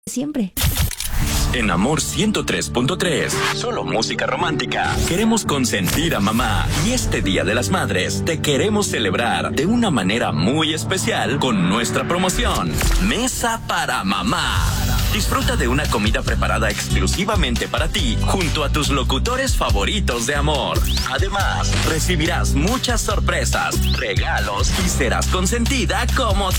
siempre. En Amor 103.3, solo música romántica. Queremos consentir a mamá y este Día de las Madres te queremos celebrar de una manera muy especial con nuestra promoción Mesa para Mamá. Disfruta de una comida preparada exclusivamente para ti junto a tus locutores favoritos de amor. Además, recibirás muchas sorpresas, regalos y serás consentida como